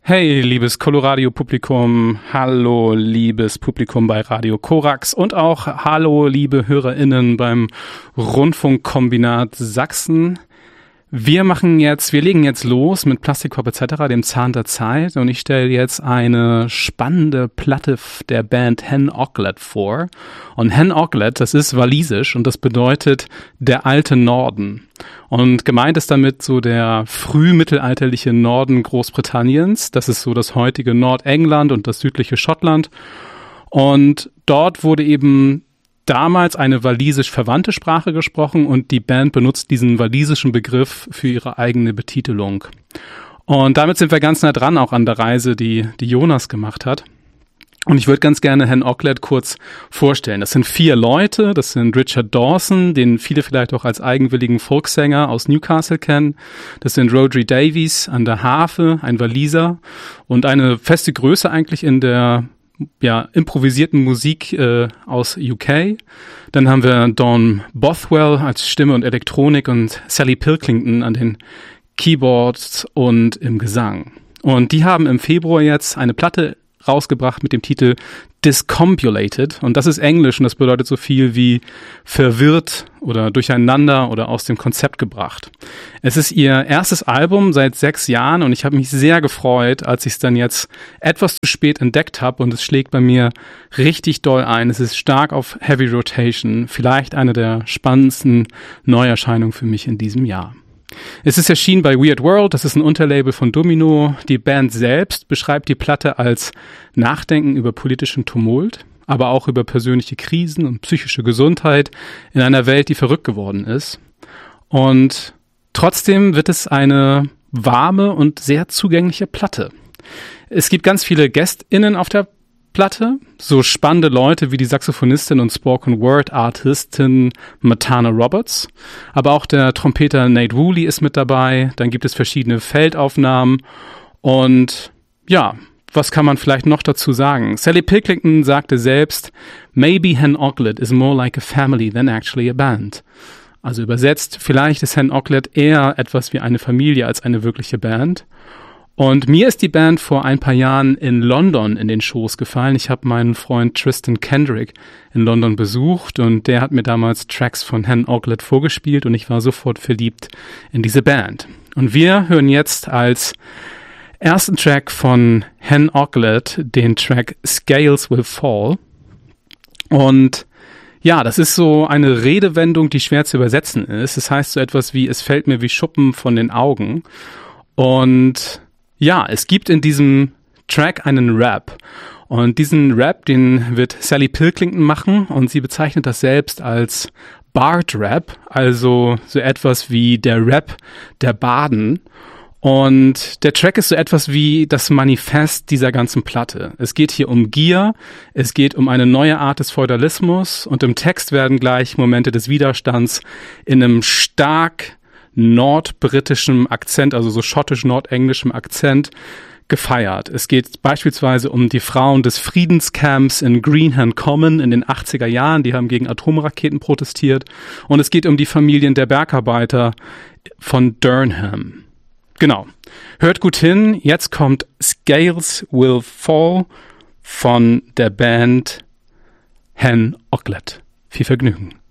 Hey, liebes Coloradio-Publikum, hallo, liebes Publikum bei Radio Korax und auch hallo, liebe HörerInnen beim Rundfunkkombinat Sachsen. Wir legen jetzt los mit Plastikpop etc., dem Zahn der Zeit, und ich stelle jetzt eine spannende Platte der Band Hen Oghlat vor. Und Hen Oghlat, das ist walisisch und das bedeutet der alte Norden. Und gemeint ist damit so der frühmittelalterliche Norden Großbritanniens. Das ist so das heutige Nordengland und das südliche Schottland. Und dort wurde eben damals eine walisisch verwandte Sprache gesprochen und die Band benutzt diesen walisischen Begriff für ihre eigene Betitelung. Und damit sind wir ganz nah dran auch an der Reise, die Jonas gemacht hat. Und ich würde ganz gerne Hen Oghlat kurz vorstellen. Das sind 4 Leute. Das sind Richard Dawson, den viele vielleicht auch als eigenwilligen Folksänger aus Newcastle kennen. Das sind Rhodri Davies an der Harfe, ein Waliser und eine feste Größe eigentlich in der improvisierten Musik aus UK. Dann haben wir Dawn Bothwell als Stimme und Elektronik und Sally Pilkington an den Keyboards und im Gesang. Und die haben im Februar jetzt eine Platte rausgebracht mit dem Titel Discombobulated, und das ist Englisch und das bedeutet so viel wie verwirrt oder durcheinander oder aus dem Konzept gebracht. Es ist ihr erstes Album seit 6 Jahren und ich habe mich sehr gefreut, als ich es dann jetzt etwas zu spät entdeckt habe, und es schlägt bei mir richtig doll ein. Es ist stark auf Heavy Rotation, vielleicht eine der spannendsten Neuerscheinungen für mich in diesem Jahr. Es ist erschienen bei Weird World, das ist ein Unterlabel von Domino. Die Band selbst beschreibt die Platte als Nachdenken über politischen Tumult, aber auch über persönliche Krisen und psychische Gesundheit in einer Welt, die verrückt geworden ist. Und trotzdem wird es eine warme und sehr zugängliche Platte. Es gibt ganz viele GästInnen auf der Platte, so spannende Leute wie die Saxophonistin und Spoken-Word-Artistin Matana Roberts, aber auch der Trompeter Nate Woolley ist mit dabei. Dann gibt es verschiedene Feldaufnahmen und ja, was kann man vielleicht noch dazu sagen? Sally Pilkington sagte selbst, "Maybe Hen Oghlat is more like a family than actually a band." Also übersetzt, vielleicht ist Hen Oghlat eher etwas wie eine Familie als eine wirkliche Band. Und mir ist die Band vor ein paar Jahren in London in den Schoß gefallen. Ich habe meinen Freund Tristan Kendrick in London besucht und der hat mir damals Tracks von Hen Oghlat vorgespielt und ich war sofort verliebt in diese Band. Und wir hören jetzt als ersten Track von Hen Oghlat den Track Scales Will Fall. Und ja, das ist so eine Redewendung, die schwer zu übersetzen ist. Das heißt so etwas wie, es fällt mir wie Schuppen von den Augen. Und ja, es gibt in diesem Track einen Rap und diesen Rap, den wird Sally Pilkington machen und sie bezeichnet das selbst als Bard-Rap, also so etwas wie der Rap der Barden. Und der Track ist so etwas wie das Manifest dieser ganzen Platte. Es geht hier um Gier, es geht um eine neue Art des Feudalismus und im Text werden gleich Momente des Widerstands in einem stark nordbritischem Akzent, also so schottisch-nordenglischem Akzent gefeiert. Es geht beispielsweise um die Frauen des Friedenscamps in Greenham Common in den 80er Jahren, die haben gegen Atomraketen protestiert, und es geht um die Familien der Bergarbeiter von Durham. Genau. Hört gut hin, jetzt kommt Scales Will Fall von der Band Hen Oghlat. Viel Vergnügen.